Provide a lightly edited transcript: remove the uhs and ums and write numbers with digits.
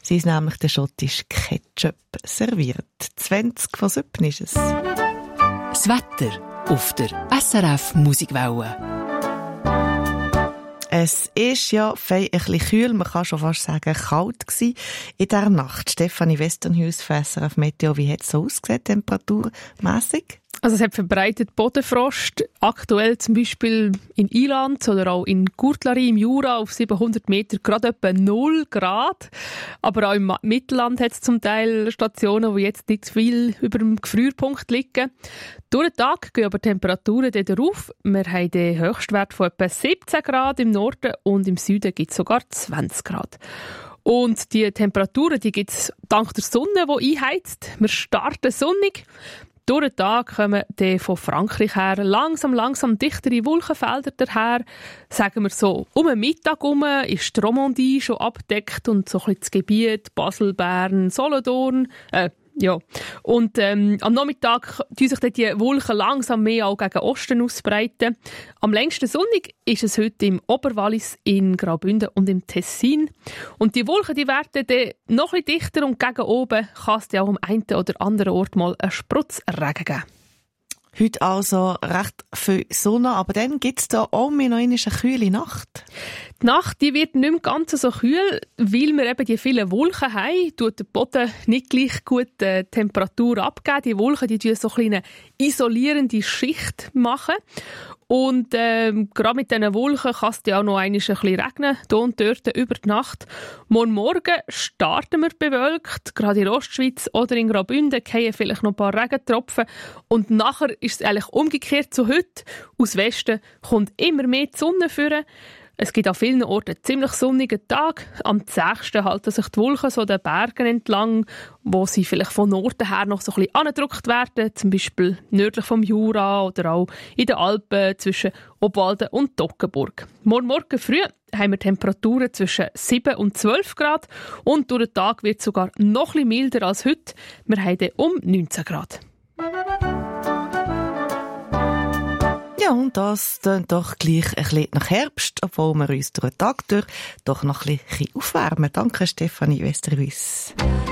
Sie ist nämlich der schottische Ketchup serviert. 20 vor 7 ist es. Das Wetter auf der SRF Musikwelle. Es ist ja ein bisschen kühl, man kann schon fast sagen kalt gewesen in dieser Nacht. Stefanie Westernhaus von SRF Meteo, wie hat es so ausgesehen, temperaturmässig? Also es hat verbreitet Bodenfrost, aktuell zum Beispiel in Ilanz oder auch in Courtlerie im Jura auf 700 Meter gerade etwa 0 Grad. Aber auch im Mittelland hat es zum Teil Stationen, die jetzt nicht viel über dem Gefrierpunkt liegen. Durch den Tag gehen aber Temperaturen dann rauf. Wir haben den Höchstwert von etwa 17 Grad im Norden und im Süden gibt es sogar 20 Grad. Und die Temperaturen, die gibt es dank der Sonne, die einheizt. Wir starten sonnig. Durch den Tag kommen dann von Frankreich her langsam dichtere Wolkenfelder daher. Sagen wir so, um den Mittag herum ist die Romandie schon abgedeckt und so ein bisschen das Gebiet Basel, Bern, Solothurn. Ja. Und am Nachmittag tun sich dann die Wolken langsam mehr auch gegen Osten ausbreiten. Am längsten sonnig ist es heute im Oberwallis, in Graubünden und im Tessin. Und die Wolken, die werden dann noch ein bisschen dichter und gegen oben kann es ja auch am einen oder anderen Ort mal einen Sprotzregen geben. Heute also recht viel Sonne, aber dann gibt es da auch noch eine kühle Nacht. Die Nacht die wird nicht mehr ganz so kühl, weil wir eben die vielen Wolken haben, tut der Boden nicht gleich gut Temperatur abgeben. Die Wolken die tun so eine kleine isolierende Schicht machen. Und gerade mit diesen Wolken kann es ja auch noch ein bisschen regnen, hier und dort über die Nacht. Morgen starten wir bewölkt, gerade in Ostschweiz oder in Graubünden fallen vielleicht noch ein paar Regentropfen. Und nachher ist es eigentlich umgekehrt zu heute. Aus Westen kommt immer mehr die Sonne führen. Es gibt an vielen Orten einen ziemlich sonnigen Tag. Am 6. halten sich die Wolken so den Bergen entlang, wo sie vielleicht von Norden her noch so ein bisschen angedrückt werden, zum Beispiel nördlich vom Jura oder auch in den Alpen zwischen Obwalden und Toggenburg. Morgen früh haben wir Temperaturen zwischen 7 und 12 Grad und durch den Tag wird es sogar noch ein bisschen milder als heute. Wir haben dann um 19 Grad. Ja, und das tönt doch gleich ein bisschen nach Herbst, obwohl wir uns durch den Tag durch doch noch ein bisschen aufwärmen. Danke, Stefanie Westerhuis.